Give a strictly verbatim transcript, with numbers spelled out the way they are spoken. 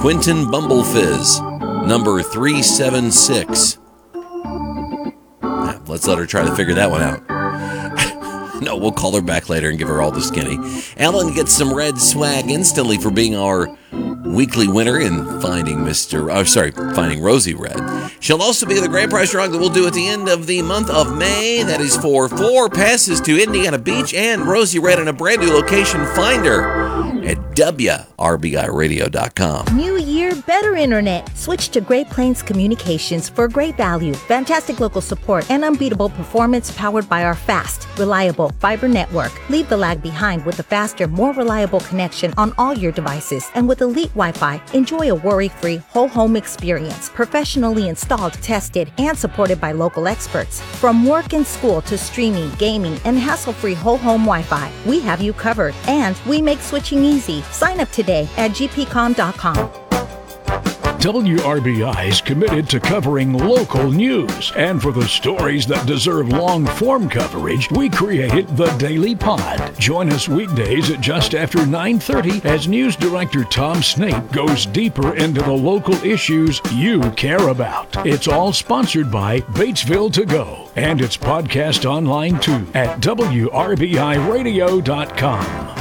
Quentin Bumblefizz, number three seven six. Let's let her try to figure that one out. No, we'll call her back later and give her all the skinny. Ellen gets some red swag instantly for being our weekly winner in finding Mister Oh, sorry, finding Rosie Red. She'll also be the grand prize drawing that we'll do at the end of the month of May. That is for four passes to Indiana Beach and Rosie Red in a brand new location. Find her at W R B I radio dot com. New year, better internet. Switch to Great Plains Communications for great value, fantastic local support, and unbeatable performance powered by our fast, reliable fiber network. Leave the lag behind with a faster, more reliable connection on all your devices. And with Elite Wi-Fi, enjoy a worry-free whole home experience, professionally installed, tested, and supported by local experts. From work and school to streaming, gaming, and hassle-free whole home Wi-Fi, we have you covered. And we make switching easy. Sign up today at g p com dot com. W R B I is committed to covering local news, and for the stories that deserve long-form coverage, we created the Daily Pod. Join us weekdays at just after nine thirty as News Director Tom Snape goes deeper into the local issues you care about. It's all sponsored by Batesville To Go, and it's podcast online too at W R B I radio dot com.